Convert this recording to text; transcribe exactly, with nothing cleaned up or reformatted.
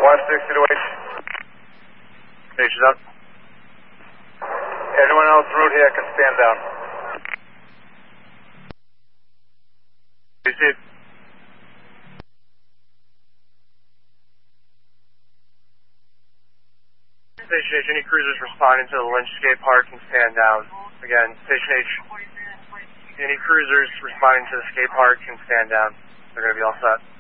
one sixty to H. Station's up. Anyone else en route here can stand down. Received. Station H, any cruisers responding to the Lynch Skate Park can stand down. Again, Station H, any cruisers responding to the skate park can stand down. They're going to be all set.